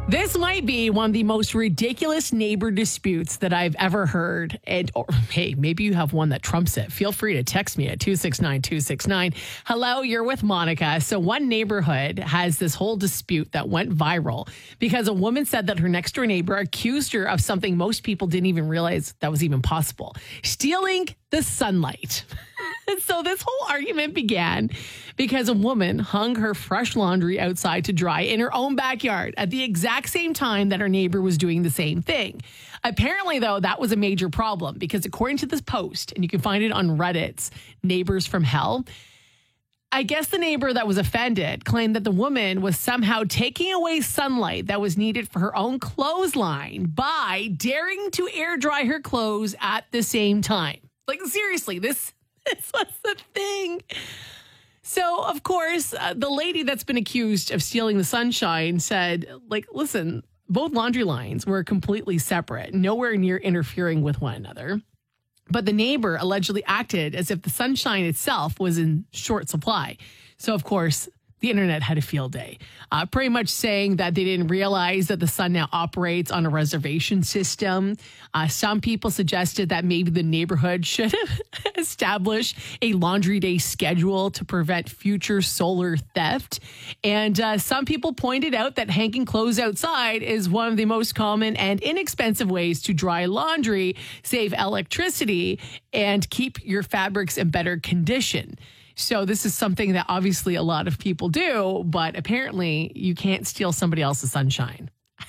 This might be one of the most ridiculous neighbor disputes that I've ever heard. And or, hey, maybe you have one that trumps it. Feel free to text me at 269-269. Hello, you're with Monica. So one neighborhood has this whole dispute that went viral because a woman said that her next door neighbor accused her of something most people didn't even realize that was even possible: stealing the sunlight. So this whole argument began because a woman hung her fresh laundry outside to dry in her own backyard at the exact same time that her neighbor was doing the same thing. Apparently, though, that was a major problem because according to this post, and you can find it on Reddit's Neighbors from Hell, I guess the neighbor that was offended claimed that the woman was somehow taking away sunlight that was needed for her own clothesline by daring to air dry her clothes at the same time. Like, seriously, this was the thing. So, of course, the lady that's been accused of stealing the sunshine said, like, listen, both laundry lines were completely separate, nowhere near interfering with one another. But the neighbor allegedly acted as if the sunshine itself was in short supply. So, of course, the internet had a field day, pretty much saying that they didn't realize that the sun now operates on a reservation system. Some people suggested that maybe the neighborhood should establish a laundry day schedule to prevent future solar theft. And some people pointed out that hanging clothes outside is one of the most common and inexpensive ways to dry laundry, save electricity, and keep your fabrics in better condition. So this is something that obviously a lot of people do, but apparently you can't steal somebody else's sunshine.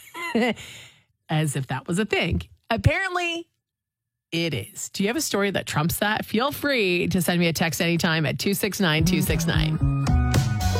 As if that was a thing. Apparently it is. Do you have a story that trumps that? Feel free to send me a text anytime at 269-269.